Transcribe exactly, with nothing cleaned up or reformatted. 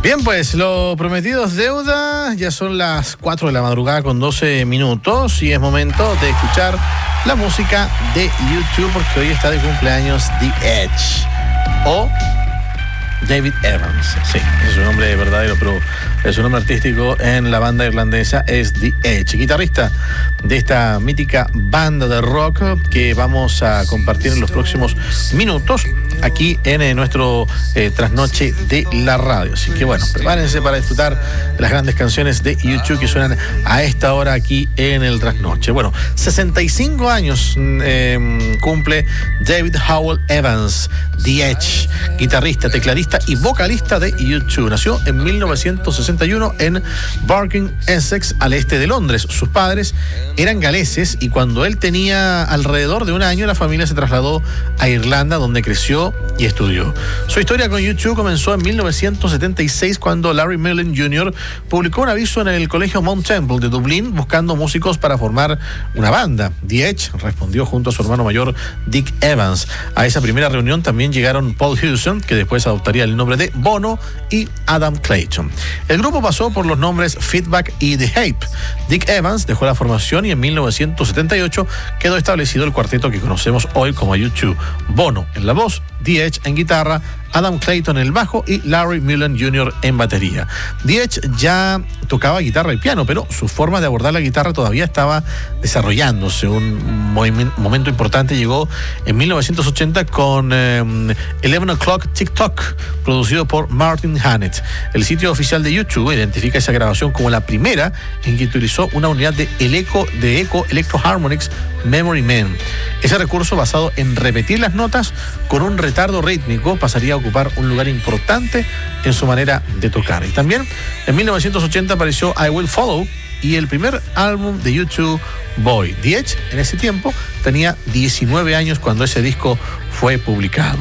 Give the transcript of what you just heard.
Bien, pues lo prometido es deuda. Ya son las cuatro de la madrugada con doce minutos y es momento de escuchar la música de YouTube porque hoy está de cumpleaños The Edge o David Evans. Sí, es su nombre verdadero, pero su nombre artístico en la banda irlandesa es The Edge, guitarrista de esta mítica banda de rock que vamos a compartir en los próximos minutos aquí en eh, nuestro eh, trasnoche de la radio. Así que bueno, prepárense para disfrutar de las grandes canciones de YouTube que suenan a esta hora aquí en el trasnoche. Bueno, sesenta y cinco años eh, cumple David Howell Evans, The Edge, guitarrista, tecladista y vocalista de YouTube. Nació en mil novecientos sesenta y uno en Barking, Essex, al este de Londres. Sus padres eran galeses y cuando él tenía alrededor de un año, la familia se trasladó a Irlanda, donde creció y estudió. Su historia con YouTube comenzó en mil novecientos setenta y seis cuando Larry Mullen junior publicó un aviso en el colegio Mount Temple de Dublín buscando músicos para formar una banda. The Edge respondió junto a su hermano mayor Dick Evans. A esa primera reunión también llegaron Paul Hewson, que después adoptaría el nombre de Bono, y Adam Clayton. El grupo pasó por los nombres Feedback y The Hype. Dick Evans dejó la formación y en mil novecientos setenta y ocho quedó establecido el cuarteto que conocemos hoy como YouTube. Bono en la voz, The Edge en guitarra, Adam Clayton en el bajo y Larry Mullen junior en batería. The Edge ya tocaba guitarra y piano, pero su forma de abordar la guitarra todavía estaba desarrollándose. Un momento importante llegó en mil novecientos ochenta con eh, eleven o'clock TikTok, producido por Martin Hannett. El sitio oficial de YouTube identifica esa grabación como la primera en que utilizó una unidad de, el eco, de eco Electro Harmonics Memory Man. Ese recurso, basado en repetir las notas con un retardo rítmico, pasaría a ocupar un lugar importante en su manera de tocar. Y también en mil novecientos ochenta apareció I Will Follow y el primer álbum de YouTube, Boy. The Edge en ese tiempo tenía diecinueve años cuando ese disco fue publicado.